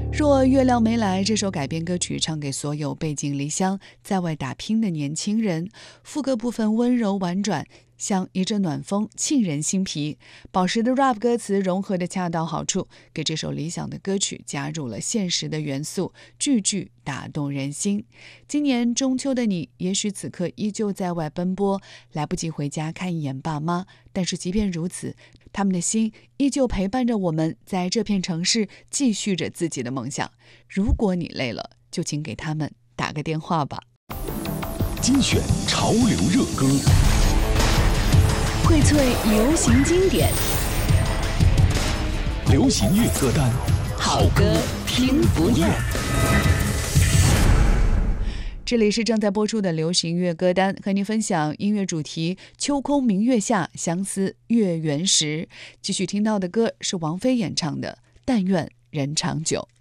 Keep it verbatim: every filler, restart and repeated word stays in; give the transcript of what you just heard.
若月亮没来，这首改编歌曲唱给所有背井离乡在外打拼的年轻人，副歌部分温柔婉转，像一阵暖风沁人心脾。宝石的 rap 歌词融合的恰到好处，给这首理想的歌曲加入了现实的元素，句句打动人心。今年中秋的你，也许此刻依旧在外奔波，来不及回家看一眼爸妈，但是即便如此，他们的心依旧陪伴着我们，在这片城市继续着自己的梦想。如果你累了，就请给他们打个电话吧。 精选潮流热歌， 荟萃流行经典， 流行乐歌单， 好歌听不厌。 这里是正在播出的流行乐歌单，和您分享音乐主题秋空明月下，相思月圆时。继续听到的歌是王菲演唱的《但愿人长久》。